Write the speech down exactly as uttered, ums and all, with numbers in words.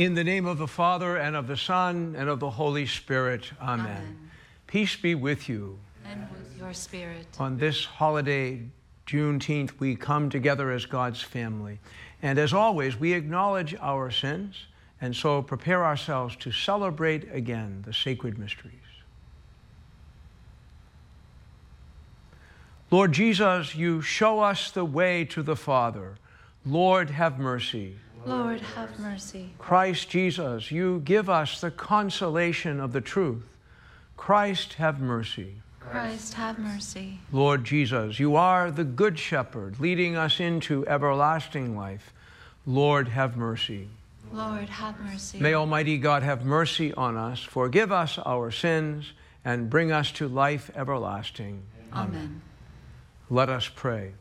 In the name of the Father, and of the Son, and of the Holy Spirit. Amen. Amen. Peace be with you. And with your spirit. On this holiday, Juneteenth, we come together as God's family. And as always, we acknowledge our sins, and so prepare ourselves to celebrate again the sacred mysteries. Lord Jesus, you show us the way to the Father. Lord, have mercy. Lord, have mercy. Christ Jesus, you give us the consolation of the truth. Christ, have mercy. Christ, have mercy. Lord Jesus, you are the Good Shepherd, leading us into everlasting life. Lord, have mercy. Lord, have mercy. May Almighty God have mercy on us, forgive us our sins, and bring us to life everlasting. Amen. Let us pray.